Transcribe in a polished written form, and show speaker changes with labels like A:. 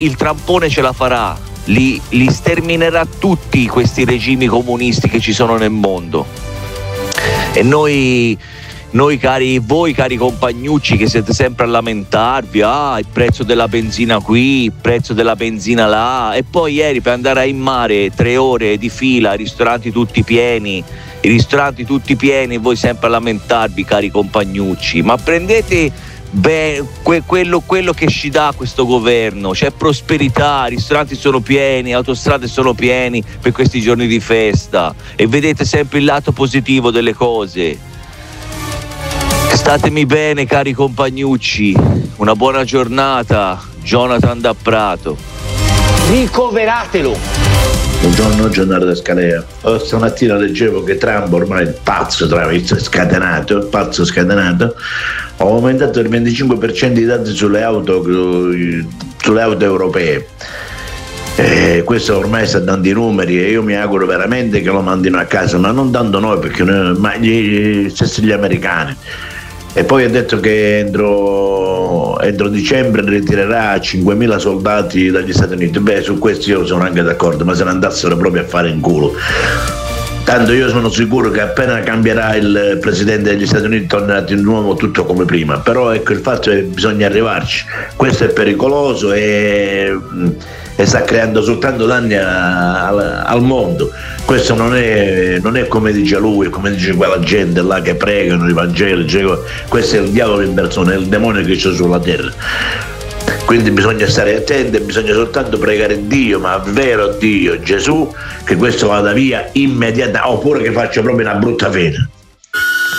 A: il trampone ce la farà, li sterminerà tutti questi regimi comunisti che ci sono nel mondo. E voi cari compagnucci che siete sempre a lamentarvi, il prezzo della benzina qui, il prezzo della benzina là, e poi ieri per andare in mare 3 ore di fila, i ristoranti tutti pieni, voi sempre a lamentarvi, cari compagnucci. Ma prendete quello che ci dà questo governo, c'è prosperità, i ristoranti sono pieni, autostrade sono pieni per questi giorni di festa, e vedete sempre il lato positivo delle cose. Statemi bene, cari compagnucci, una buona giornata. Jonathan da Prato.
B: Ricoveratelo.
C: Buongiorno, giornata da Scalea. Stamattina leggevo che Trump, ormai il pazzo scatenato, ha aumentato il 25% i dazi sulle auto europee. Questo ormai sta dando i numeri e io mi auguro veramente che lo mandino a casa, ma non tanto noi, perché ma gli stessi gli americani. E poi ha detto che entro dicembre ritirerà 5.000 soldati dagli Stati Uniti. Su questo io sono anche d'accordo, ma se ne andassero proprio a fare in culo. Tanto io sono sicuro che appena cambierà il presidente degli Stati Uniti tornerà di nuovo tutto come prima. Però ecco, il fatto è che bisogna arrivarci. Questo è pericoloso e sta creando soltanto danni al mondo. Questo non è come dice lui, come dice quella gente là che pregano i Vangeli. Questo è il diavolo in persona, è il demonio che c'è sulla terra. Quindi bisogna stare attenti, bisogna soltanto pregare Dio, ma vero Dio, Gesù, che questo vada via immediatamente, oppure che faccia proprio una brutta fine.